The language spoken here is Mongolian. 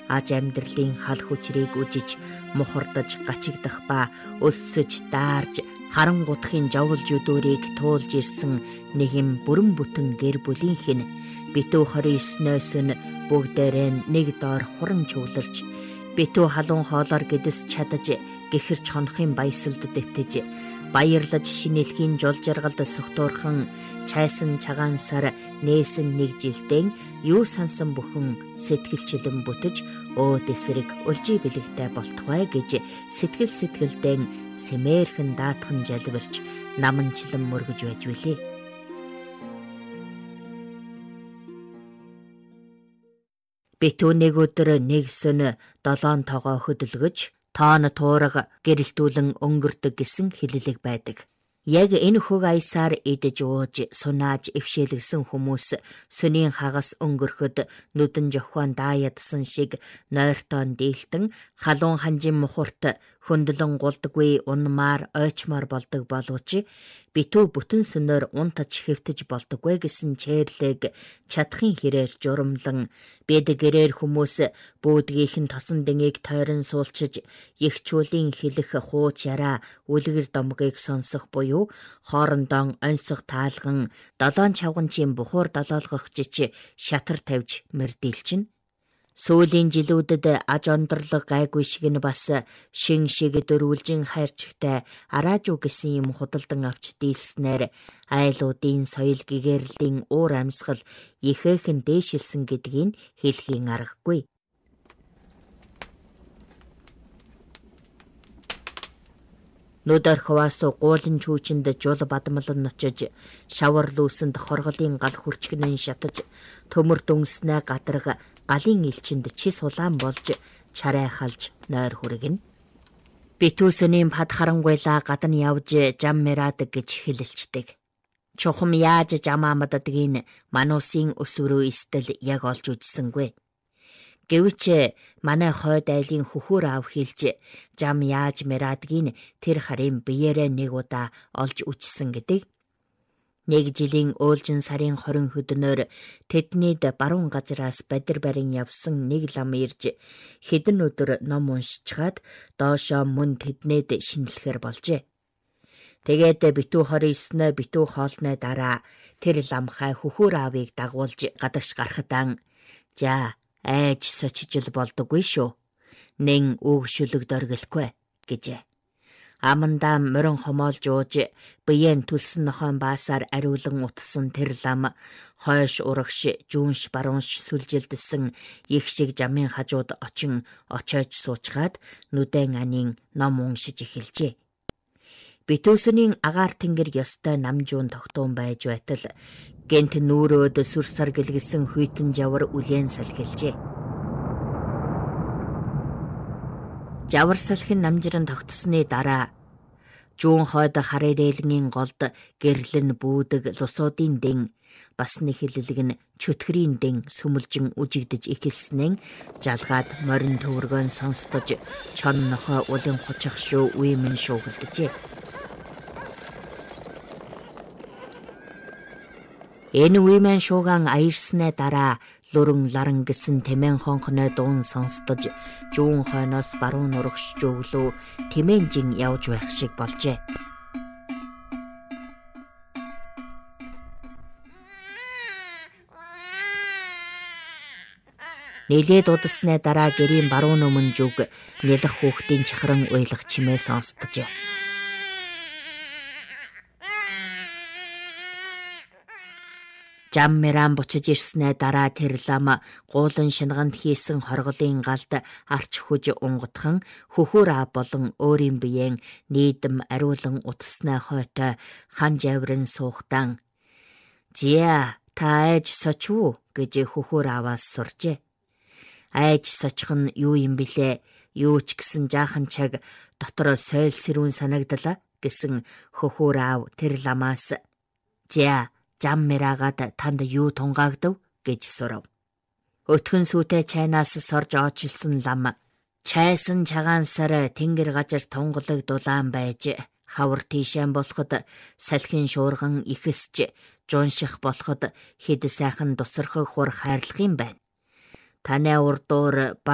аж амьдралын хал хүчрийг үжиж, мухардаж гачигдах ба өлсөж даарж харангуудахын жовлж өдөөрийг туулж ирсэн нэгэн бүрэн бүтэн гэр бүлийнх нь битүү 29-ноос нь бүгдээрээ нэг доор хуран чугларч, битүү халуун хоолоор гэдэс чадаж гэхэрч хонохын баясалд дэвтэж, баярлаж шинэлхийн жол жаргалд согтуурхан чайсан чагаансаар нээсэн нэг жилдэн юу сансан бүхэн сэтгэлчлэн бүтэж өөд эсрэг өлжи бэлэгтэй болтугай гэж сэтгэлдэн сэмээрхэн даатхан жалбирч наманчлан мөргөж байж билээ. Битүү нэг өдөр нэг сөн 7 тоогоо хөдөлгөж тоон туурга гэрэлтүүлэн өнгөрдөг гэсэн хэллэг байдаг. Яг энэ хөг аясаар идэж ууж сунааж эвшээлгсэн хүмүүс сүнийн хагас өнгөрөхөд нүдэн жохион даядсан шиг нойртоон дийлтэн халуун ханжин мухарт хөндлөн гулдаггүй унмаар ойчмаар болдог боловч битүү бүтэн сүнээр унтаж хэвтэж болдоггүй гэсэн чэрлэг чадахын хэрээр журамлан бид гэрээр хүмүүс бүүдгийнхэн тосон дэнгийг тойрон суулчиж ягчуулын хэлэх хууч яраа үлгэр домгийг сонсох буюу хоорондоо онцох таалган 7 чавганчийн бухуур долоолгох жич шатар тавьж мэрдэлчин. Сүүлийн жилүүдэд аж ондөрлог гайгүй шиг нь бас шин шиг дөрвөлжин хайрчигтай араажуу гэсэн юм худалдан авч дийлснээр айлуудын соёл гэгэрлийн уур амьсгал ихээхэн дээшилсэн гэдгийг хэлхийн аргагүй. Нүдэр хаваасуу гуулын чүүчинд жул бадмалан очиж шавар лүүсэнд хорголын гал хүрчгнэн шатаж төмөр дүнснээ гадарга галын элчинд чи сулаан болж чарай халж нойр хүргэн. Битүүсний пад харангуйлаа гадна явж жам мераадаг гэж хэлэлцдэг. Чухам яаж жам амададгийг мануусын өсвөрөө истэл яг олж үзсэнгүй. Гэвч манай хойд айлын хөхөр аав хэлж жам яаж мераадгийг тэр харин биеэрээ нэг удаа олж үчсэн гэдэг. Нэг жилийн өөлжин сарын 20 хөдөнөөр тэднийд баруун газраас бадир барин явсан нэг лам ирж хэдэн өдөр ном уншичаад доошоо мөн тэднийд шинэлэхэр болжээ. Тэгээд битүү 29-ны битүү хоолны дараа тэр ламхай хөхөр аавыг дагуулж гадагш гарахтаа "За айж сочижл болдоггүй шүү. Нэн өгшөлөг дөргөлгүй" гэжээ. Амандаа морин хомоолж ууж биеэн түлсэн нохойн баасаар ариулан утсан тэр лам хойш урагш жүүнш баруунш сүлжилдсэн их шиг жамын хажууд очойч суучгаад нүдэн анийн ном уншиж эхэлжээ. Битүүсний агаар тэнгэр ёстой намжуун тогтуун байж байтал гэнт нүүрөөд сүрсар гэлгэлсэн хүйтэн жавар үлэн салхилжээ. Жавар салхин намжиран тогтсны дараа жуун хойд харээрэлгийн голд гэрлэн бүүдэг лусуудын дэн бас нэг хэллэг нь чөтгөрийн дэн сүмэлжин үжигдэж эхэлснэн жалгаад морин төвөргөн сонстож чон нохой улын хучих шүү үемэн шуугилдэжээ. Энэ үемэн шууган аярсны дараа луран ларан гэсэн тэмэн хонхны дуун сонстож жуун хойноос баруун урагш жөглөө тэмэнжин явж байх шиг болжээ. Нэлээд удасны дараа гэрийн баруун өмнө зүг нэлэх хүүхдийн чахран уйлах чимээ сонсдожээ. Жам меран бучиж ирснэ дараа тэр лам гуулан шинганд хийсэн хорголын галд арч хүж унгатхан хөхөр аав болон өөрийн биеэн нийдэм ариулан утаснаа хойтой хан жаврын суухтан "Зя та айж сочвуу" гэж хөхөр ааваас суржээ. Айж сочих нь юу юм бэлээ? Юу ч гэсэн жаахан чаг дотор соёл сэрүүн санагдала гэсэн хөхөр аав тэр ламаас "Зя жам мераагаад танд юу тунгаагдав" гэж сурав. Өтгөн сүйтэй чайнаас сорж очилсон лам чайсан чагаансаар тэнгэр газар тунгалаг дулаан байж хавар тийшэн болоход салхин шуурган ихэсч жунших болоход хэд сайхан тусархаг хур хайрлах юм байна. Таны урдуур